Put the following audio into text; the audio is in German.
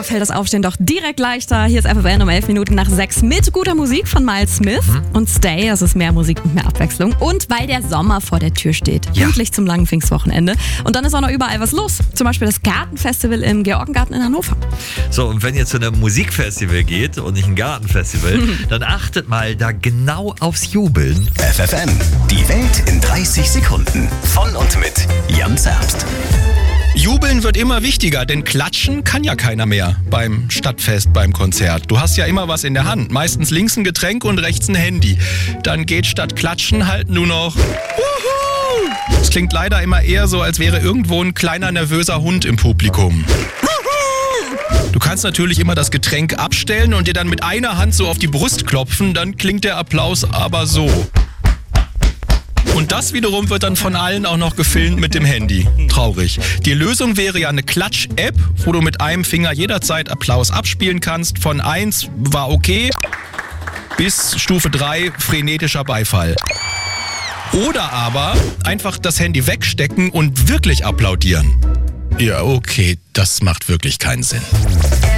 fällt das Aufstehen doch direkt leichter. Hier ist FFN um 11 Minuten nach 6 mit guter Musik von Miles Smith und Stay. Es ist mehr Musik und mehr Abwechslung. Und weil der Sommer vor der Tür steht. Pünktlich zum langen Pfingstwochenende. Und dann ist auch noch überall was los. Zum Beispiel das Gartenfestival im Georgengarten in Hannover. So, und wenn ihr zu einem Musikfestival geht und nicht ein Gartenfestival, dann achtet mal da genau aufs Jubeln. FFN, die Welt in 30 Sekunden. Von und mit Jan Zerbst. Jubeln wird immer wichtiger, denn klatschen kann ja keiner mehr beim Stadtfest, beim Konzert. Du hast ja immer was in der Hand, meistens links ein Getränk und rechts ein Handy. Dann geht statt klatschen halt nur noch Wuhu! Es klingt leider immer eher so, als wäre irgendwo ein kleiner nervöser Hund im Publikum. Du kannst natürlich immer das Getränk abstellen und dir dann mit einer Hand so auf die Brust klopfen, dann klingt der Applaus aber so. Und das wiederum wird dann von allen auch noch gefilmt mit dem Handy. Traurig. Die Lösung wäre ja eine Klatsch-App, wo du mit einem Finger jederzeit Applaus abspielen kannst. Von 1 war okay bis Stufe 3 frenetischer Beifall. Oder aber einfach das Handy wegstecken und wirklich applaudieren. Ja, okay, das macht wirklich keinen Sinn.